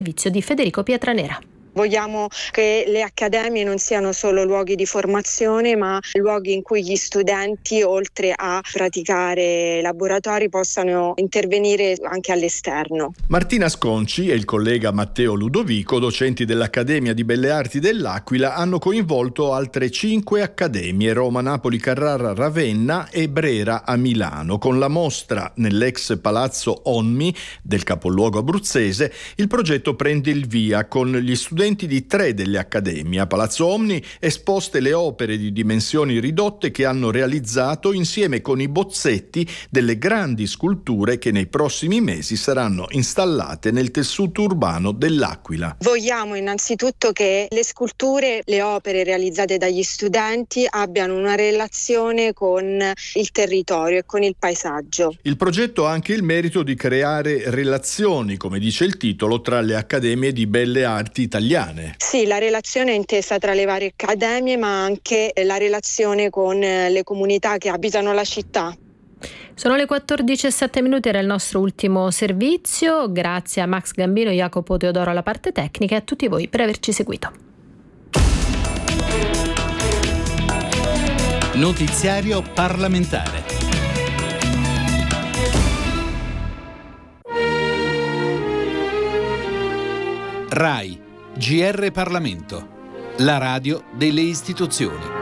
servizio di Federico Pietranera. Vogliamo che le accademie non siano solo luoghi di formazione, ma luoghi in cui gli studenti, oltre a praticare laboratori, possano intervenire anche all'esterno. Martina Sconci e il collega Matteo Ludovico, docenti dell'Accademia di Belle Arti dell'Aquila, hanno coinvolto altre 5 accademie: Roma, Napoli, Carrara, Ravenna e Brera a Milano. Con la mostra nell'ex Palazzo Onmi del capoluogo abruzzese, il progetto prende il via con gli studenti di 3 delle accademie. A Palazzo Omni esposte le opere di dimensioni ridotte che hanno realizzato insieme con i bozzetti delle grandi sculture che nei prossimi mesi saranno installate nel tessuto urbano dell'Aquila. Vogliamo innanzitutto che le sculture, le opere realizzate dagli studenti abbiano una relazione con il territorio e con il paesaggio. Il progetto ha anche il merito di creare relazioni, come dice il titolo, tra le accademie di belle arti italiane. Sì, la relazione è intesa tra le varie accademie, ma anche la relazione con le comunità che abitano la città. Sono le 14:07, era il nostro ultimo servizio. Grazie a Max Gambino e Jacopo Teodoro alla parte tecnica e a tutti voi per averci seguito. Notiziario parlamentare. RAI, GR Parlamento, la radio delle istituzioni.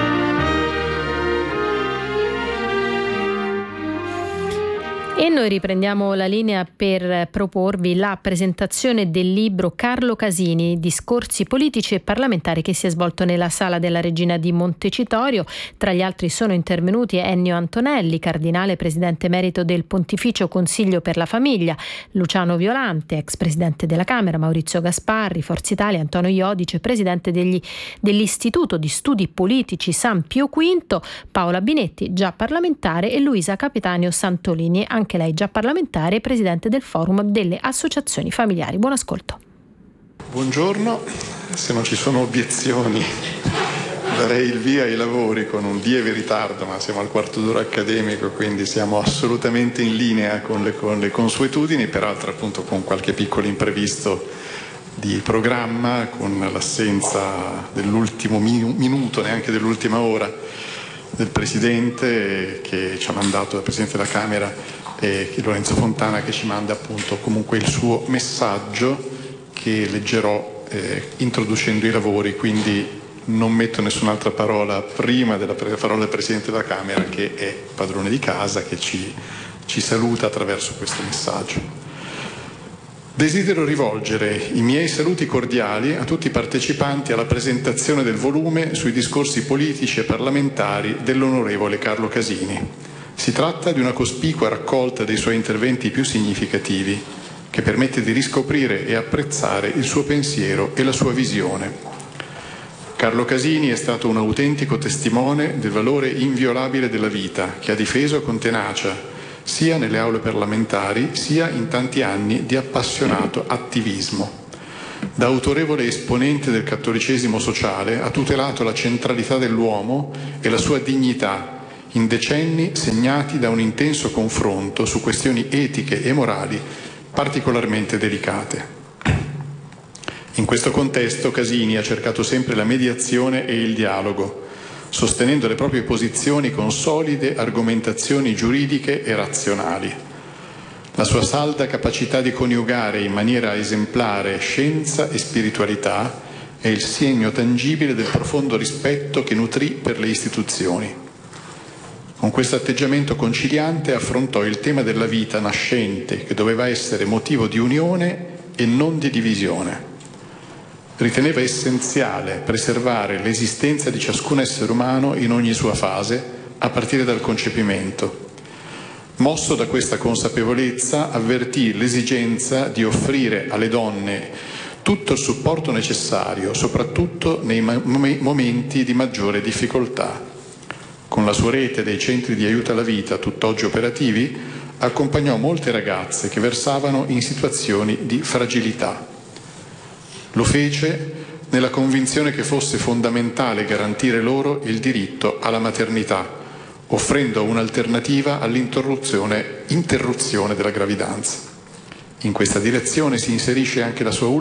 E noi riprendiamo la linea per proporvi la presentazione del libro Carlo Casini, Discorsi politici e parlamentari, che si è svolto nella Sala della Regina di Montecitorio. Tra gli altri sono intervenuti Ennio Antonelli, cardinale presidente emerito del Pontificio Consiglio per la Famiglia, Luciano Violante, ex presidente della Camera, Maurizio Gasparri, Forza Italia, Antonio Iodice, presidente dell'Istituto di Studi Politici San Pio V, Paola Binetti, già parlamentare, e Luisa Capitanio Santolini, anche lei già parlamentare e presidente del Forum delle Associazioni Familiari. Buon ascolto. Buongiorno, se non ci sono obiezioni darei il via ai lavori con un lieve ritardo, ma siamo al quarto d'ora accademico, quindi siamo assolutamente in linea con le consuetudini, peraltro appunto con qualche piccolo imprevisto di programma, con l'assenza dell'ultimo minuto, neanche dell'ultima ora, del Presidente che ci ha mandato, il Presidente della Camera, e Lorenzo Fontana, che ci manda appunto comunque il suo messaggio che leggerò introducendo i lavori, quindi non metto nessun'altra parola prima della parola del Presidente della Camera, che è padrone di casa, che ci saluta attraverso questo messaggio. Desidero rivolgere i miei saluti cordiali a tutti i partecipanti alla presentazione del volume sui discorsi politici e parlamentari dell'onorevole Carlo Casini. Si tratta di una cospicua raccolta dei suoi interventi più significativi, che permette di riscoprire e apprezzare il suo pensiero e la sua visione. Carlo Casini è stato un autentico testimone del valore inviolabile della vita, che ha difeso con tenacia, sia nelle aule parlamentari, sia in tanti anni di appassionato attivismo. Da autorevole esponente del cattolicesimo sociale ha tutelato la centralità dell'uomo e la sua dignità in decenni segnati da un intenso confronto su questioni etiche e morali particolarmente delicate. In questo contesto Casini ha cercato sempre la mediazione e il dialogo, sostenendo le proprie posizioni con solide argomentazioni giuridiche e razionali. La sua salda capacità di coniugare in maniera esemplare scienza e spiritualità è il segno tangibile del profondo rispetto che nutrì per le istituzioni. Con questo atteggiamento conciliante affrontò il tema della vita nascente, che doveva essere motivo di unione e non di divisione. Riteneva essenziale preservare l'esistenza di ciascun essere umano in ogni sua fase, a partire dal concepimento. Mosso da questa consapevolezza, avvertì l'esigenza di offrire alle donne tutto il supporto necessario, soprattutto nei momenti di maggiore difficoltà. Con la sua rete dei centri di aiuto alla vita, tutt'oggi operativi, accompagnò molte ragazze che versavano in situazioni di fragilità. Lo fece nella convinzione che fosse fondamentale garantire loro il diritto alla maternità, offrendo un'alternativa all'interruzione della gravidanza. In questa direzione si inserisce anche la sua